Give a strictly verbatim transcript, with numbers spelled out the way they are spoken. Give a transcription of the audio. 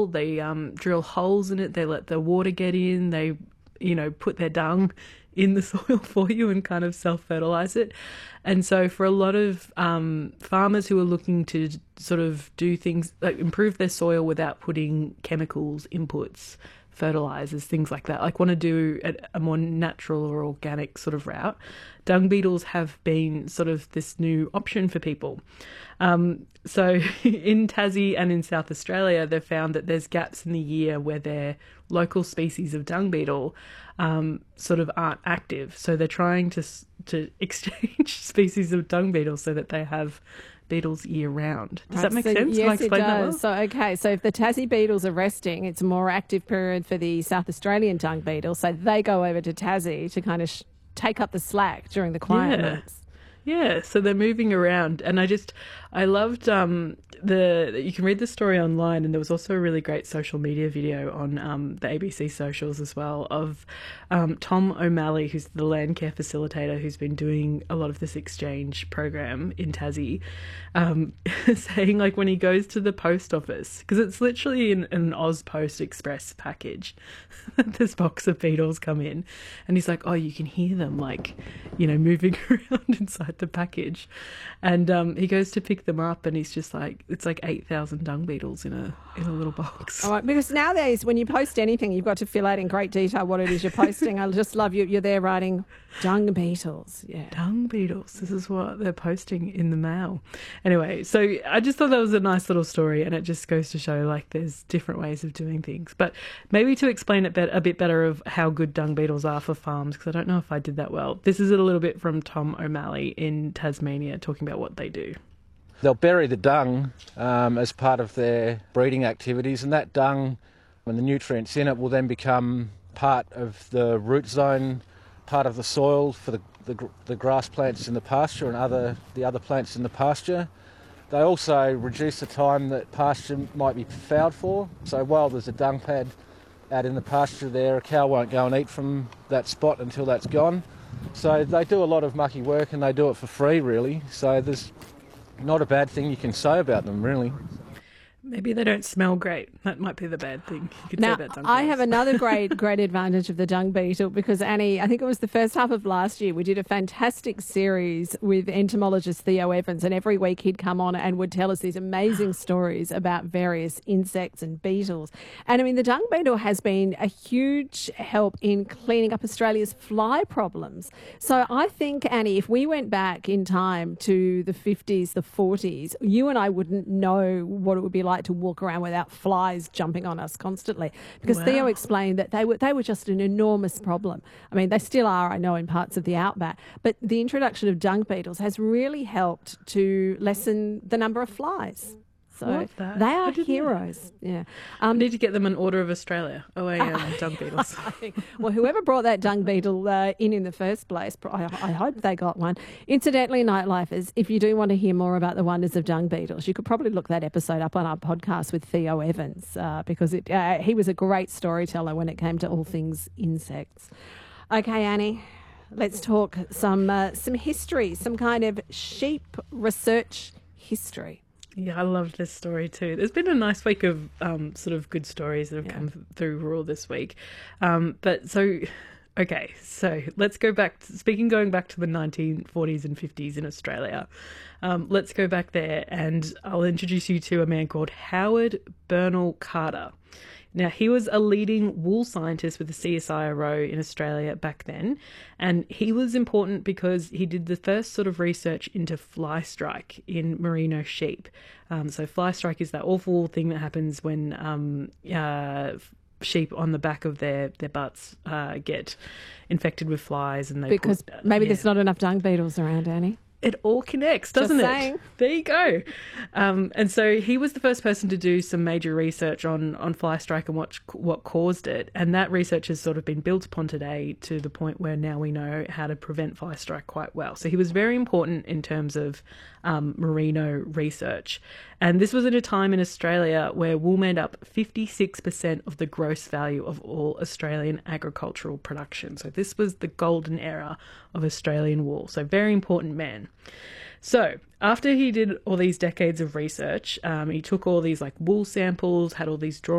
They um, drill holes in it. They let the water get in. They, you know, put their dung in the soil for you and kind of self-fertilize it. And so for a lot of um, farmers who are looking to sort of do things like improve their soil without putting chemicals, inputs, fertilizers, things like that, like want to do a, a more natural or organic sort of route, dung beetles have been sort of this new option for people. Um, so in Tassie and in South Australia, they've found that there's gaps in the year where their local species of dung beetle um, sort of aren't active. So they're trying to to exchange species of dung beetles so that they have beetles year round. Does right, that make so sense? Yes, it does. Well? So, okay, so if the Tassie beetles are resting, it's a more active period for the South Australian dung beetle. So they go over to Tassie to kind of sh- take up the slack during the quiet Yeah. months. Yeah, so they're moving around, and I just, I loved um, the, you can read the story online, and there was also a really great social media video on um, the A B C socials as well of um, Tom O'Malley, who's the land care facilitator who's been doing a lot of this exchange program in Tassie, um, saying like when he goes to the post office, because it's literally in an Ozpost Express package, this box of beetles come in, and he's like, oh, you can hear them like, you know, moving around inside the package, and um, he goes to pick them up, and he's just like, it's like eight thousand dung beetles in a in a little box. All right, because nowadays when you post anything, you've got to fill out in great detail what it is you're posting. I just love you. You're there writing dung beetles. Yeah, dung beetles. This is what they're posting in the mail. Anyway, so I just thought that was a nice little story, and it just goes to show like there's different ways of doing things. But maybe to explain it bet- a bit better of how good dung beetles are for farms, because I don't know if I did that well. This is a little bit from Tom O'Malley in Tasmania talking about what they do. They'll bury the dung um, as part of their breeding activities, and that dung and the nutrients in it will then become part of the root zone, part of the soil for the, the, the grass plants in the pasture and other the other plants in the pasture. They also reduce the time that pasture might be fouled for. So while there's a dung pad out in the pasture there, a cow won't go and eat from that spot until that's gone. So they do a lot of mucky work, and they do it for free, really. So there's not a bad thing you can say about them, really. Maybe they don't smell great. That might be the bad thing you could now, say about dung I beetles. have another great, great advantage of the dung beetle because, Annie, I think it was the first half of last year, we did a fantastic series with entomologist Theo Evans, and every week he'd come on and would tell us these amazing stories about various insects and beetles. And, I mean, the dung beetle has been a huge help in cleaning up Australia's fly problems. So I think, Annie, if we went back in time to the fifties, the forties, you and I wouldn't know what it would be like to walk around without flies jumping on us constantly, because Wow. Theo explained that they were they were just an enormous problem. I mean, they still are, I know, in parts of the outback, but the introduction of dung beetles has really helped to lessen the number of flies. So Love that. they I are didn't know. heroes. Yeah. I Um, need to get them an Order of Australia. O A M dung beetles. I think, well, whoever brought that dung beetle uh, in in the first place, I, I hope they got one. Incidentally, Nightlifers, if you do want to hear more about the wonders of dung beetles, you could probably look that episode up on our podcast with Theo Evans uh, because it, uh, he was a great storyteller when it came to all things insects. Okay, Annie, let's talk some uh, some history, some kind of sheep research history. Yeah, I loved this story too. There's been a nice week of um, sort of good stories that have Yeah. come through Rural this week. Um, but so, okay, so let's go back, to, speaking going back to the nineteen forties and fifties in Australia, um, let's go back there and I'll introduce you to a man called Howard Bernal Carter. Now, he was a leading wool scientist with the C S I R O in Australia back then, and he was important because he did the first sort of research into fly strike in merino sheep. Um, so fly strike is that awful thing that happens when um, uh, sheep on the back of their, their butts uh, get infected with flies. and they Because put, uh, maybe yeah. there's not enough dung beetles around, Annie. It all connects, doesn't Just it? saying. There you go. Um, and so he was the first person to do some major research on, on fly strike and what what caused it. And that research has sort of been built upon today to the point where now we know how to prevent fly strike quite well. So he was very important in terms of um, merino research. And this was at a time in Australia where wool made up fifty-six percent of the gross value of all Australian agricultural production. So this was the golden era of Australian wool. So very important man. So after he did all these decades of research, um, he took all these like wool samples, had all these drawings